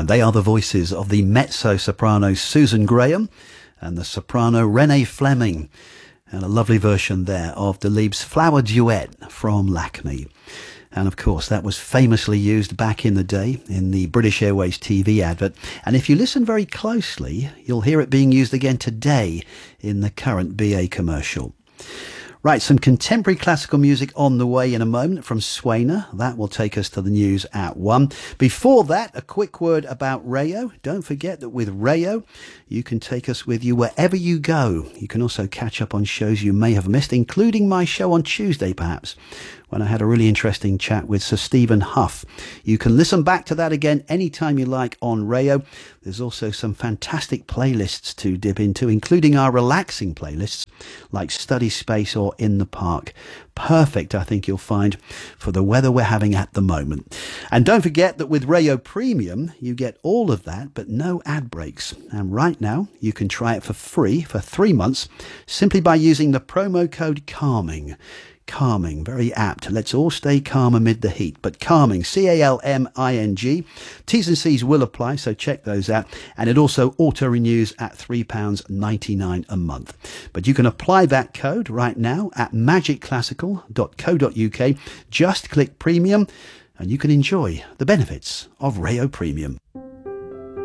And they are the voices of the mezzo-soprano Susan Graham and the soprano Renee Fleming. And a lovely version there of Delibes' Flower Duet from Lakme. And of course, that was famously used back in the day in the British Airways TV advert. And if you listen very closely, you'll hear it being used again today in the current BA commercial. Right, some contemporary classical music on the way in a moment from Swainer. That will take us to the news at 1. Before that, a quick word about Rayo. Don't forget that with Rayo, you can take us with you wherever you go. You can also catch up on shows you may have missed, including my show on Tuesday, perhaps, when I had a really interesting chat with Sir Stephen Huff. You can listen back to that again anytime you like on Rayo. There's also some fantastic playlists to dip into, including our relaxing playlists like Study Space or In the Park. Perfect, I think you'll find, for the weather we're having at the moment. And don't forget that with Rayo Premium, you get all of that, but no ad breaks. And right now, you can try it for free for 3 months, simply by using the promo code CALMING. Calming, very apt. Let's all stay calm amid the heat. But Calming, CALMING. T's and C's will apply, so check those out. And it also auto-renews at £3.99 a month. But you can apply that code right now at magicclassical.co.uk. Just click Premium and you can enjoy the benefits of Rayo Premium.